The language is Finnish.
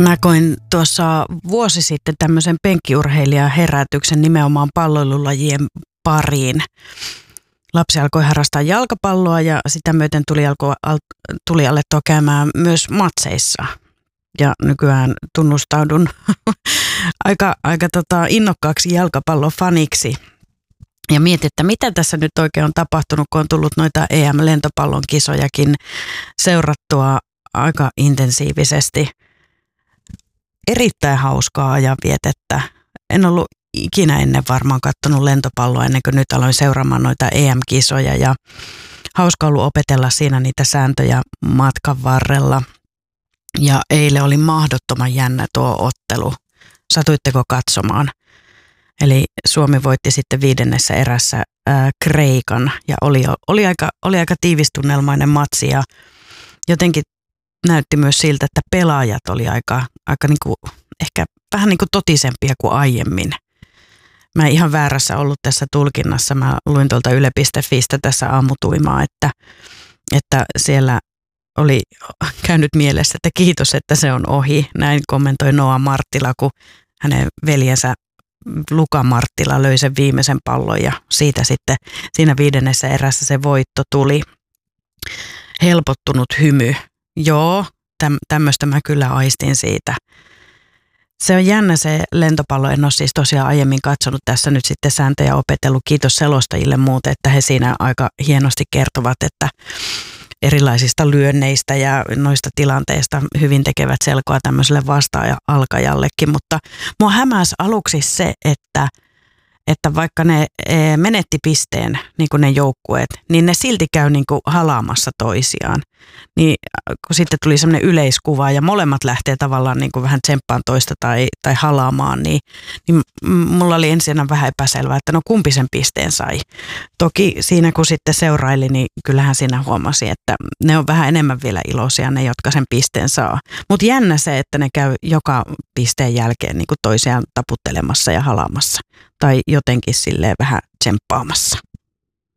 Mä koin tuossa vuosi sitten tämmöisen penkkiurheilijan herätyksen nimenomaan palloilulajien pariin. Lapsi alkoi harrastaa jalkapalloa ja sitä myöten tuli alettua käymään myös matseissa. Ja nykyään tunnustaudun aika innokkaaksi jalkapallofaniksi. Ja mietin, että mitä tässä nyt oikein on tapahtunut, kun on tullut noita EM-lentopallon kisojakin seurattua aika intensiivisesti. Erittäin hauskaa ajanvietettä. En ollut ikinä ennen varmaan katsonut lentopalloa ennen kuin nyt aloin seuraamaan noita EM-kisoja ja hauska ollut opetella siinä niitä sääntöjä matkan varrella. Ja eilen oli mahdottoman jännä tuo ottelu. Satuitteko katsomaan? Eli Suomi voitti sitten 5. erässä Kreikan ja oli aika tiivistunnelmainen matsi ja jotenkin näytti myös siltä, että pelaajat oli aika niinku, ehkä vähän niin kuin totisempia kuin aiemmin. Mä en ihan väärässä ollut tässä tulkinnassa. Mä luin tuolta yle.fistä tässä aamutuimaa, että siellä oli käynyt mielessä, että kiitos, että se on ohi. Näin kommentoi Noa Marttila, kun hänen veljensä Luka Marttila löi sen viimeisen pallon ja siitä sitten siinä 5. erässä se voitto tuli. Helpottunut hymy. Joo, tämmöistä mä kyllä aistin siitä. Se on jännä se lentopallo, en ole siis tosiaan aiemmin katsonut tässä nyt sitten sääntöjä opetellut. Kiitos selostajille muuten, että he siinä aika hienosti kertovat, että erilaisista lyönneistä ja noista tilanteista hyvin tekevät selkoa tämmöiselle vastaaja-alkajallekin. Mutta mua hämäsi aluksi se, että vaikka ne menetti pisteen, niin kuin ne joukkueet, niin ne silti käy niin kuin halaamassa toisiaan. Niin kun sitten tuli semmoinen yleiskuva ja molemmat lähtee tavallaan niin kuin vähän tsemppaan toista tai halaamaan, niin mulla oli ensin vähän epäselvää, että no kumpi sen pisteen sai. Toki siinä kun sitten seuraili, niin kyllähän siinä huomasi, että ne on vähän enemmän vielä iloisia ne, jotka sen pisteen saa. Mutta jännä se, että ne käy joka pisteen jälkeen niin kuin toisiaan taputtelemassa ja halaamassa tai jotenkin silleen vähän tsemppaamassa.